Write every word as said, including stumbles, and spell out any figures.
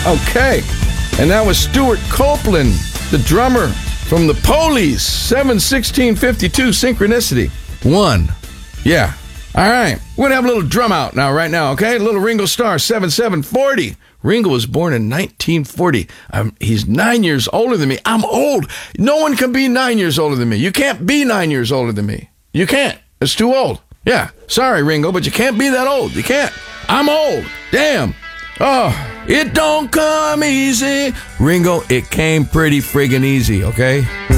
Okay. And that was Stuart Copeland, the drummer from the Police. seven sixteen fifty-two Synchronicity. One. Yeah. All right. We're going to have a little drum out now, right now, okay? A little Ringo Starr, seven seven forty. Ringo was born in nineteen forty. Um, he's nine years older than me. I'm old. No one can be nine years older than me. You can't be nine years older than me. You can't. It's too old. Yeah. Sorry, Ringo, but you can't be that old. You can't. I'm old. Damn. Oh, it don't come easy. Ringo, it came pretty friggin' easy, okay?